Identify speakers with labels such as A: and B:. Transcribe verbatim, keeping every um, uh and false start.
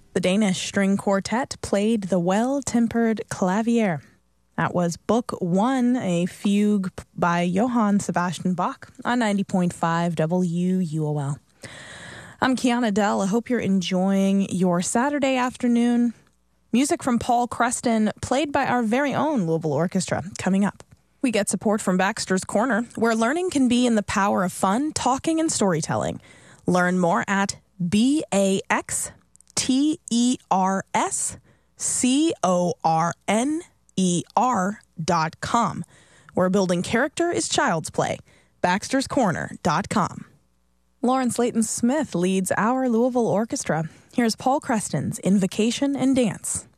A: The Danish String Quartet played the Well-Tempered Clavier. That was Book One, a fugue by Johann Sebastian Bach on ninety point five W U O L. I'm Kiana Dell. I hope you're enjoying your Saturday afternoon. Music from Paul Creston, played by our very own Louisville Orchestra, coming up. We get support from Baxter's Corner, where learning can be in the power of fun, talking, and storytelling. Learn more at B A X T E R S C O R N E R dot com, where building character is child's play. Baxters Corner dot com. Lawrence Layton Smith leads our Louisville Orchestra. Here's Paul Creston's Invocation and Dance.